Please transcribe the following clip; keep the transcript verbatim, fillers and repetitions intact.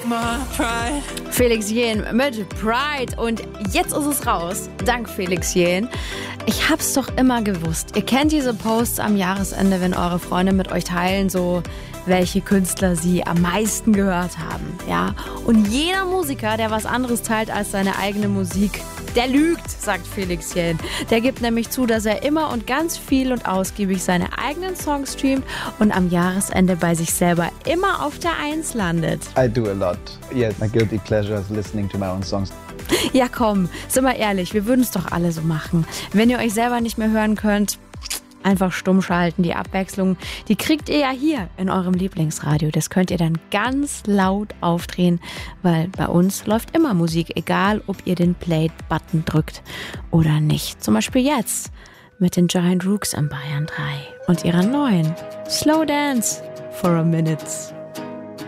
Felix Jähn mit Pride und jetzt ist es raus. Dank Felix Jähn. Ich hab's doch immer gewusst. Ihr kennt diese Posts am Jahresende, wenn eure Freunde mit euch teilen, so welche Künstler sie am meisten gehört haben. Ja? Und jeder Musiker, der was anderes teilt als seine eigene Musik, der lügt, sagt Felix Jähn. Der gibt nämlich zu, dass er immer und ganz viel und ausgiebig seine eigenen Songs streamt und am Jahresende bei sich selber immer auf der Eins landet. I do a lot. Yes, my guilty pleasure is listening to my own songs. Ja komm, sind wir ehrlich, wir würden es doch alle so machen. Wenn ihr euch selber nicht mehr hören könnt, einfach stumm schalten. Die Abwechslung, die kriegt ihr ja hier in eurem Lieblingsradio. Das könnt ihr dann ganz laut aufdrehen, weil bei uns läuft immer Musik, egal ob ihr den Play-Button drückt oder nicht. Zum Beispiel jetzt mit den Giant Rooks am Bayern drei und ihrer neuen Slow Dance for a Minute.